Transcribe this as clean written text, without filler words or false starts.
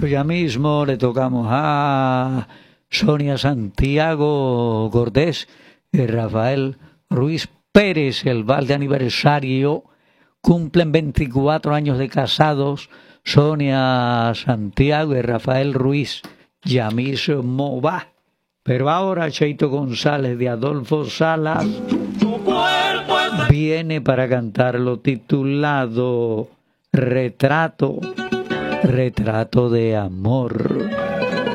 Pues ya mismo le tocamos a Sonia Santiago Gordés y Rafael Ruiz Pérez. El vals de aniversario. Cumplen 24 años de casados Sonia Santiago y Rafael Ruiz. Ya mismo va. Pero ahora Cheito González de Adolfo Salas viene para cantar lo titulado Retrato de amor.